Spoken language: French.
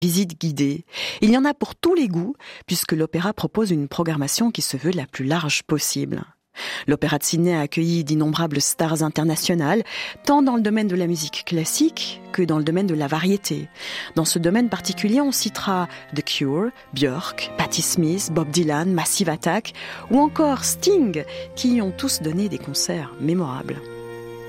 visites guidées. Il y en a pour tous les goûts, puisque l'opéra propose une programmation qui se veut la plus large possible. L'Opéra de Sydney a accueilli d'innombrables stars internationales, tant dans le domaine de la musique classique que dans le domaine de la variété. Dans ce domaine particulier, on citera The Cure, Björk, Patti Smith, Bob Dylan, Massive Attack ou encore Sting, qui y ont tous donné des concerts mémorables.